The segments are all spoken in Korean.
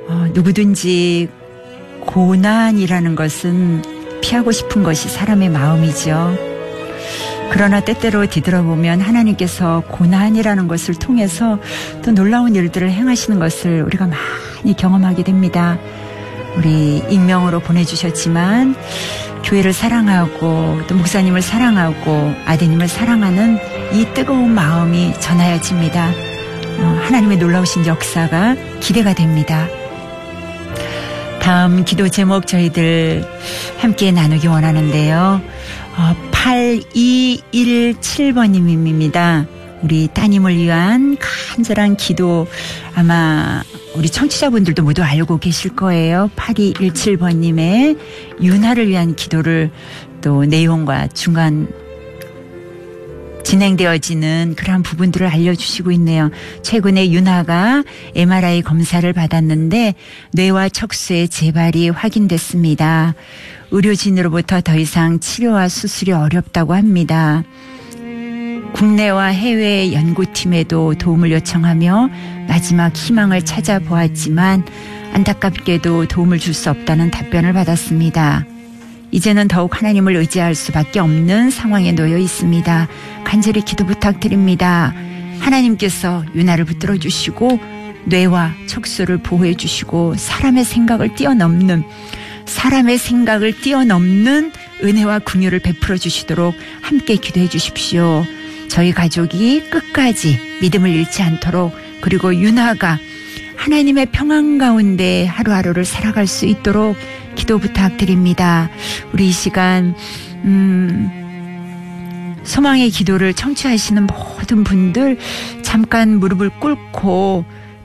누구든지 고난이라는 것은 피하고 싶은 것이 사람의 마음이죠. 그러나 때때로 뒤돌아보면 하나님께서 고난이라는 것을 통해서 또 놀라운 일들을 행하시는 것을 우리가 많이 경험하게 됩니다. 우리 익명으로 보내주셨지만 교회를 사랑하고 또 목사님을 사랑하고 아드님을 사랑하는 이 뜨거운 마음이 전하여집니다. 하나님의 놀라우신 역사가 기대가 됩니다. 다음 기도 제목 저희들 함께 나누기 원하는데요. 8217번님입니다. 우리 따님을 위한 간절한 기도 아마 우리 청취자분들도 모두 알고 계실 거예요. 8217번님의 윤하를 위한 기도를 또 내용과 중간 진행되어지는 그러한 부분들을 알려주시고 있네요. 최근에 윤하가 MRI 검사를 받았는데 뇌와 척수의 재발이 확인됐습니다. 의료진으로부터 더 이상 치료와 수술이 어렵다고 합니다. 국내와 해외 연구팀에도 도움을 요청하며 마지막 희망을 찾아보았지만 안타깝게도 도움을 줄 수 없다는 답변을 받았습니다. 이제는 더욱 하나님을 의지할 수밖에 없는 상황에 놓여 있습니다. 간절히 기도 부탁드립니다. 하나님께서 윤하를 붙들어 주시고 뇌와 척수를 보호해 주시고 사람의 생각을 뛰어넘는 은혜와 긍휼을 베풀어 주시도록 함께 기도해 주십시오. 저희 가족이 끝까지 믿음을 잃지 않도록 그리고 윤하가 하나님의 평안 가운데 하루하루를 살아갈 수 있도록 기도 부탁드립니다. 우리 이 시간 소망의 기도를 청취하시는 모든 분들 잠깐 무릎을 꿇고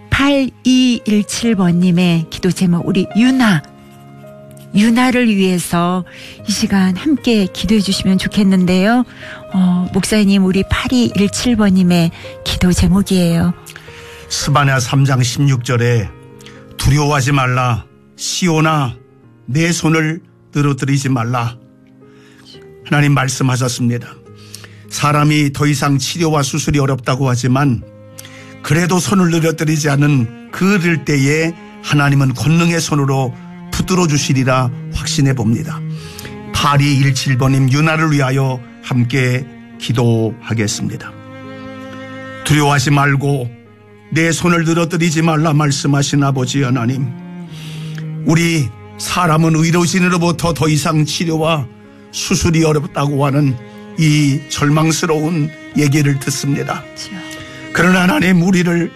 8217번님의 기도 제목 우리 윤하를 위해서 이 시간 함께 기도해 주시면 좋겠는데요. 목사님 우리 8217번님의 기도 제목이에요. 스바냐 3장 16절에 두려워하지 말라 시온아 내 손을 늘어뜨리지 말라. 하나님 말씀하셨습니다. 사람이 더 이상 치료와 수술이 어렵다고 하지만 그래도 손을 늘어뜨리지 않은 그럴 때에 하나님은 권능의 손으로 붙들어 주시리라 확신해 봅니다. 8217번님 윤하를 위하여 함께 기도하겠습니다. 두려워하지 말고 내 손을 늘어뜨리지 말라 말씀하신 아버지 하나님, 우리 사람은 의료진으로부터 더 이상 치료와 수술이 어렵다고 하는 이 절망스러운 얘기를 듣습니다. 그러나 하나님 우리를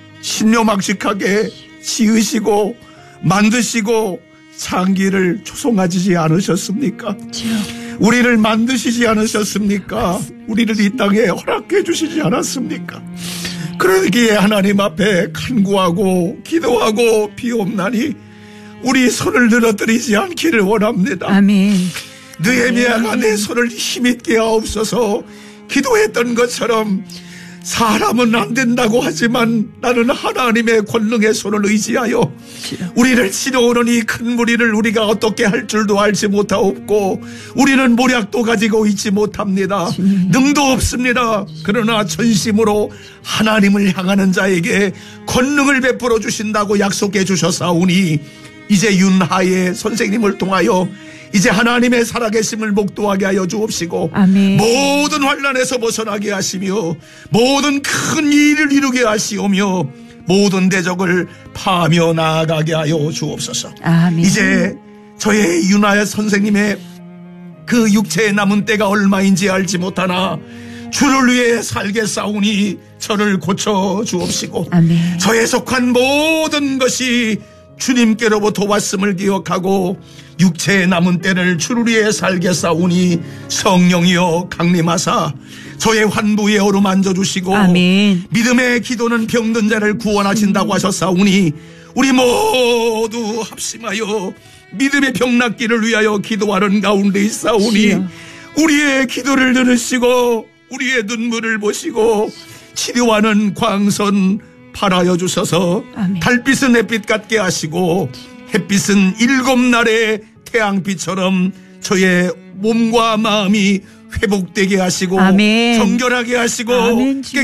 신묘막직하게 지으시고 만드시고 장기를 조성하지 않으셨습니까? 우리를 만드시지 않으셨습니까? 우리를 이 땅에 허락해 주시지 않았습니까? 그러기에 하나님 앞에 간구하고 기도하고 비옵나니 우리 손을 늘어뜨리지 않기를 원합니다. 아멘. 느헤미야가 내 손을 힘있게 하옵소서 기도했던 것처럼 사람은 안 된다고 하지만 나는 하나님의 권능의 손을 의지하여 우리를 치러오는 이 큰 무리를 우리가 어떻게 할 줄도 알지 못하옵고 우리는 모략도 가지고 있지 못합니다. 능도 없습니다. 그러나 전심으로 하나님을 향하는 자에게 권능을 베풀어 주신다고 약속해 주셨사오니 이제 윤하의 선생님을 통하여 이제 하나님의 살아계심을 목도하게 하여 주옵시고 아멘. 모든 환난에서 벗어나게 하시며 모든 큰 일을 이루게 하시오며 모든 대적을 파하며 나아가게 하여 주옵소서. 아멘. 이제 저의 윤하의 선생님의 그 육체에 남은 때가 얼마인지 알지 못하나 주를 위해 살겠사오니 저를 고쳐 주옵시고 아멘. 저에 속한 모든 것이 주님께로부터 왔음을 기억하고 육체에 남은 때를 주를 위해 살겠사오니 성령이여 강림하사 저의 환부에 어루만져 주시고 아멘. 믿음의 기도는 병든 자를 구원하신다고 하셨사오니 우리 모두 합심하여 믿음의 병낫기를 위하여 기도하는 가운데 있사오니 우리의 기도를 들으시고 우리의 눈물을 보시고 치료하는 광선 발하여 주셔서 아멘. 달빛은 햇빛 같게 하시고 햇빛은 7날의 태양빛처럼 저의 몸과 마음이 회복되게 하시고 아멘. 정결하게 하시고 아멘,